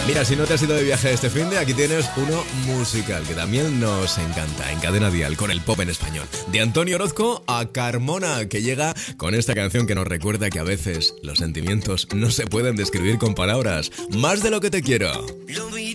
Mira, si no te has ido de viaje este finde, aquí tienes uno musical que también nos encanta, en Cadena Dial, con el pop en español. De Antonio Orozco a Carmona, que llega con esta canción que nos recuerda que a veces los sentimientos no se pueden describir con palabras. Más de lo que te quiero.